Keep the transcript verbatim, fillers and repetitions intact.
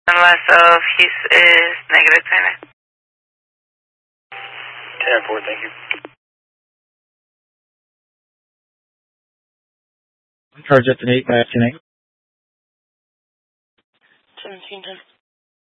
Unless of his is negative ten. ten four, thank you. Charge at an eight by ten eight. seventeen ten.